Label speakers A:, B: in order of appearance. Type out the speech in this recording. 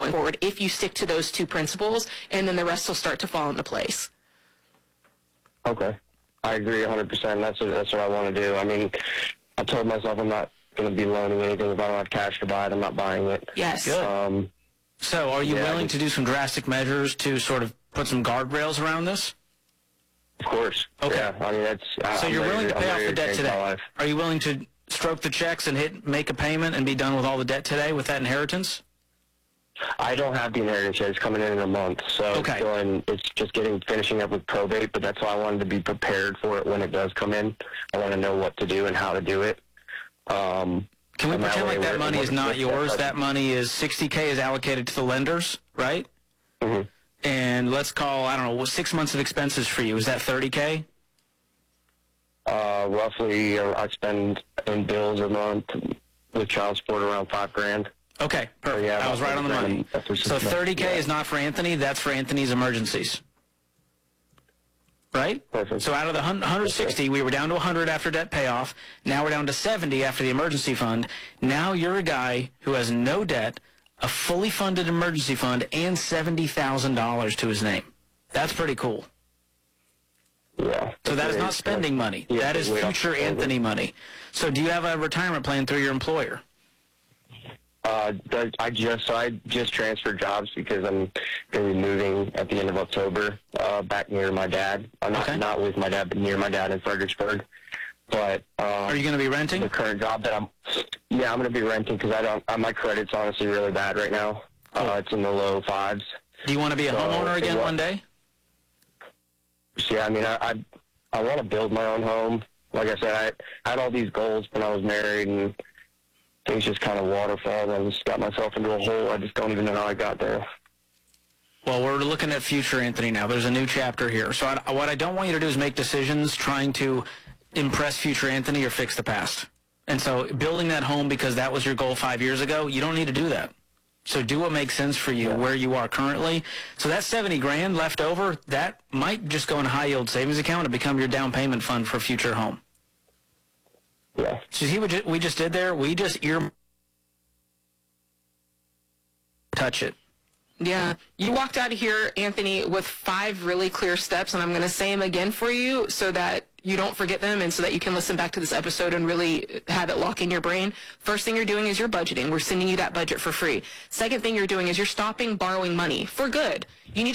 A: going forward if you stick to those two principles, and then the rest will start to fall into place.
B: Okay. I agree 100%. That's what I want to do. I mean, I told myself I'm not going to be loaning anything. If I don't have cash to buy it, I'm not buying it.
A: Yes.
C: Good. So are you willing to do some drastic measures to sort of put some guardrails around this?
B: Of course.
C: Okay.
B: Yeah, I mean, that's...
C: So you're willing to pay off the debt today? Are you willing to stroke the checks and make a payment and be done with all the debt today with that inheritance?
B: I don't have the inheritance yet. It's coming in a month, so
C: okay.
B: It's just finishing up with probate, but that's why I wanted to be prepared for it when it does come in. I want to know what to do and how to do it.
C: Can we pretend like that money is not yours? That money is $60K is allocated to the lenders, right?
B: Mm-hmm.
C: And let's call, I don't know, 6 months of expenses for you. Is that $30K?
B: Roughly, I spend in bills a month with child support around $5,000.
C: Okay, perfect.
B: Yeah,
C: I was right on the money. So $30K is not for Anthony. That's for Anthony's emergencies. Right?
B: Perfect.
C: So out of the 160, we were down to 100 after debt payoff. Now we're down to 70 after the emergency fund. Now you're a guy who has no debt, a fully funded emergency fund, and $70,000 to his name. That's pretty cool.
B: Yeah.
C: So that is not spending money.
B: Yeah,
C: that is future Anthony money. So do you have a retirement plan through your employer?
B: I just transferred jobs because I'm going to be moving at the end of October back near my dad. I'm not with my dad, but near my dad in Fredericksburg. But
C: are you going to be renting?
B: The current job that I'm going to be renting because my credit's honestly really bad right now. It's in the low fives.
C: Do you want to be a homeowner again one day?
B: Yeah, I mean, I want to build my own home. Like I said, I had all these goals when I was married, and things just kind of waterfalled. I just got myself into a hole. I just don't even know how I got there.
C: Well, we're looking at future Anthony now. There's a new chapter here. So what I don't want you to do is make decisions trying to impress future Anthony or fix the past. And so building that home because that was your goal 5 years ago, you don't need to do that. So do what makes sense for you where you are currently. So that $70,000 left over, that might just go in a high-yield savings account and become your down payment fund for a future home.
B: Yeah.
C: So see what we just did there? We just touch it.
A: Yeah. You walked out of here, Anthony, with 5 really clear steps, and I'm going to say them again for you so that you don't forget them and so that you can listen back to this episode and really have it lock in your brain. First thing you're doing is you're budgeting. We're sending you that budget for free. Second thing you're doing is you're stopping borrowing money for good. You need